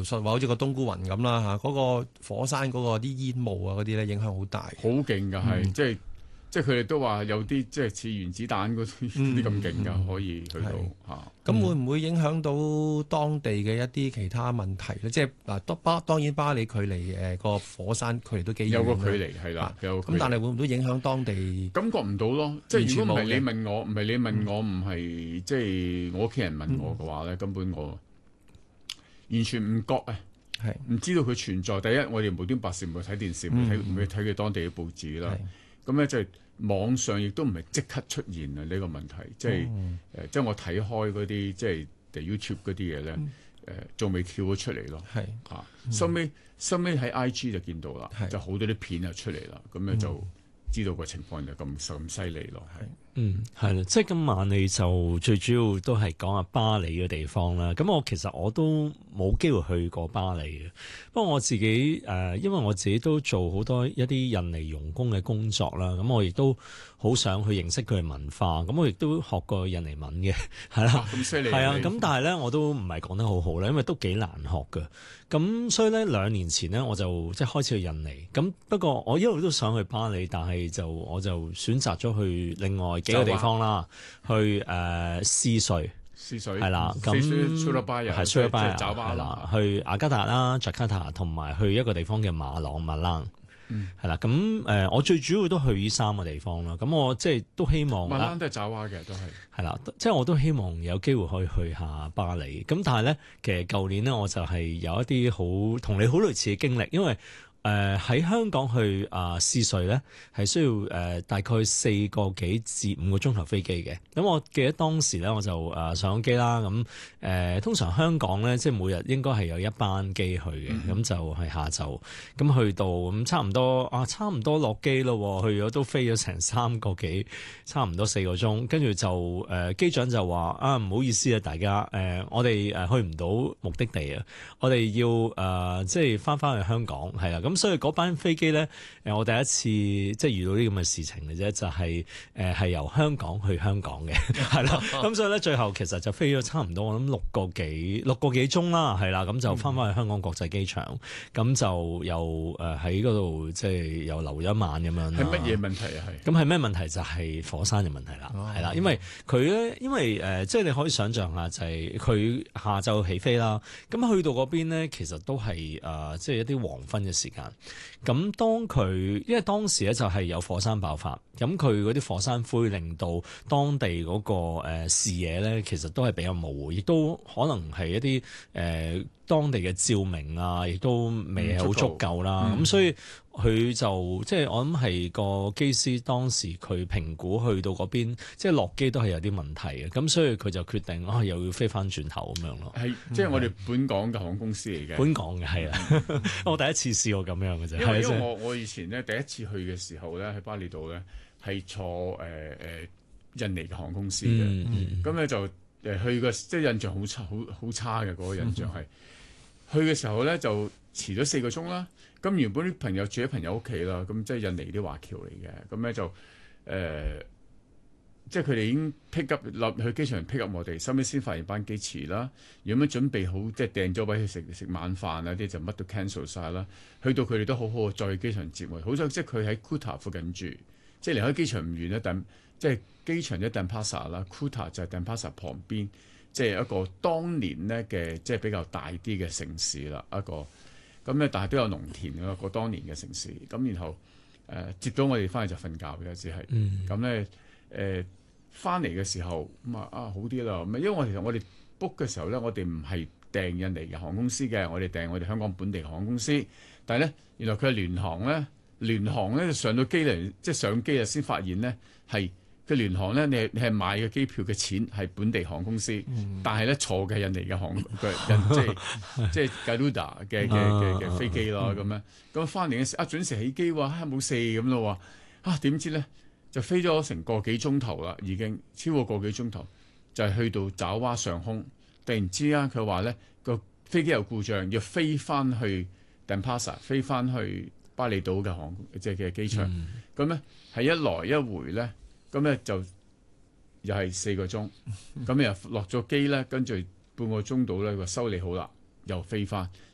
述話好似個冬菇雲咁啦嚇，嗰個火山嗰個啲煙霧啊嗰啲咧影響好大， 好勁㗎係，即係佢哋都話有啲即係似原子彈嗰啲咁勁㗎，可以去到嚇。 咁會唔會影響到當地嘅一啲其他問題咧？即係嗱，當然巴里距離個火山距離都幾遠， 有個距離係啦， 咁但係會唔會影響當地？ 感覺唔到咯，即係如果唔係你問我，唔係即係我屋企人問我嘅話咧，根本我完全唔覺啊，唔知道佢存在。第一，我哋無端白事唔會睇電視，唔會睇佢當地嘅報紙啦。咁咧就係網上亦都唔係即刻出現啊呢個問題，即係我睇開嗰啲即係 YouTube 嗰啲嘢咧，仲未跳咗出嚟咯。收尾喺 IG 就見到啦，就好多啲片就出嚟啦，咁咧就知道個情況就咁犀利咯， 係啦，即係今晚你就最主要都係講下巴里嘅地方啦。咁其實我都冇機會去過巴里嘅，不過我自己因為我自己都做好多一啲印尼傭工嘅工作啦，咁我亦都好想去認識佢嘅文化，咁我亦都學過印尼文嘅，係啦， 咁犀利， 係啊，咁但係咧我都唔係講得好好啦，因為都幾難學㗎。咁所以咧2年前呢，我就即係開始去印尼。咁不過我一路都想去巴里，但係我就選擇咗去另外幾個地方啦，去斯瑞係啦，咁蘇拉巴雅係啦，去雅加達啦、雅加達同埋去一個地方嘅馬朗馬蘭。係啦，咁我最主要都去呢3個地方啦。咁我即係都希望馬蘭都係爪哇嘅，都係啦， 即係我都希望有機會可以去下巴里。咁但係咧，其實舊年呢，我就係有一啲好同你好類似嘅經歷，因為喺香港去斯瑞咧係需要大概4個幾至5個鐘頭飛機嘅。咁我記得當時咧我就上機啦。咁通常香港咧即係每日應該係有一班機去嘅，咁就係下晝。咁去到咁差唔多落機咯，去咗都飛咗成3個幾，差唔多4個鐘。跟住就機長就話唔好意思啊，大家我哋去唔到目的地啊，我哋要即係翻去香港係啦。咁所以嗰班飛機咧，我第一次即係遇到啲咁嘅事情嘅啫，就係由香港去香港嘅，係啦。咁所以咧，最後其實就飛咗差唔多，我諗6個幾鐘啦，係啦。咁就翻去香港國際機場，咁就又喺嗰度即係又留咗一晚咁樣。 係乜嘢問題啊？ 咁係咩問題？就係火山嘅問題啦，係啦。因為佢咧，即係你可以想象下，就係佢下晝起飛啦。咁去到嗰邊咧，其實都係即係一啲黃昏嘅時間。咁因為當時咧就係有火山爆發，咁佢嗰啲火山灰令到當地嗰個視野咧，其實都係比較模糊，亦都可能係一啲當地嘅照明啊，亦都未係好足夠啦。咁所以佢就即係我諗係個機師當時佢評估去到嗰邊，即係落機都係有啲問題嘅。咁所以佢就決定又要飛翻轉頭咁樣咯。 係即係我哋本港嘅航空公司嚟嘅。 本港嘅係啊，我第一次試過咁樣嘅啫。 因為我以前咧第一次去嘅時候咧喺巴厘島咧係坐印尼嘅航空公司嘅，咁咧就去嘅即係印象好差嘅嗰個印象係。去嘅時候咧就遲咗4個鐘啦。咁原本啲朋友住喺朋友屋企啦，咁即係印尼啲華僑嚟嘅，咁咧就即係佢哋已經 pick up 落去機場 pick up 我哋，收尾先發現班機遲啦。如果咁準備好即係訂咗位去食晚飯啊啲就乜都 cancel 晒啦。去到佢哋都好好再去機場接我，好彩即係佢喺 Kuta 附近住，即係離開機場唔遠咧，但即係機場一 Denpasar 啦 ，Kuta 就係 Denpasar 旁邊。即係一個當年咧嘅，即係比較大啲嘅城市啦，一個咁咧，但係都有農田嘅一個當年嘅城市。咁然後接到我哋翻去就瞓覺嘅，只係咁咧翻嚟嘅時候咁好啲啦。咁因為其實我哋 book 嘅時候咧，我哋唔係訂印尼嘅航空公司嘅，我哋訂我哋香港本地航空公司。但係咧，原來佢係聯航咧上到機嚟，即係上機啊先發現咧係。佢聯航咧，你係買嘅機票嘅錢係本地航空公司，但係咧坐嘅印尼嘅即係 Garuda 嘅飛機咯咁樣。咁翻嚟嘅時準時起機喎，冇事咁咯喎。點知咧就飛咗成個幾鐘頭啦，已經超過個幾鐘頭，就係去到爪哇上空，突然之間佢話咧個飛機有故障，要飛翻去 Denpasar， 飛翻去巴厘島嘅即係嘅機場。咁咧係一來一回咧。咁咧就又係4個鐘，咁又落咗機咧，跟住半個鐘到咧，佢修理好啦，又飛翻，